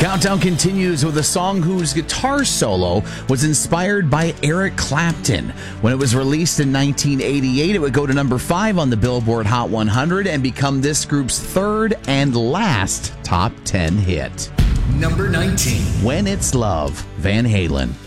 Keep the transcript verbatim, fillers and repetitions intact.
Countdown continues with a song whose guitar solo was inspired by Eric Clapton. When it was released in nineteen eighty-eight, it would go to number five on the Billboard Hot one hundred and become this group's third and last top ten hit. Number nineteen. When It's Love, Van Halen.